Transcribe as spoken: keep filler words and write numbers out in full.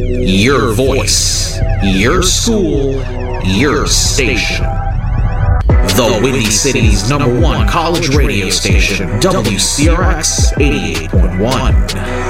Your voice, your school, your station. The Windy City's number one college radio station, W C R X eighty-eight point one.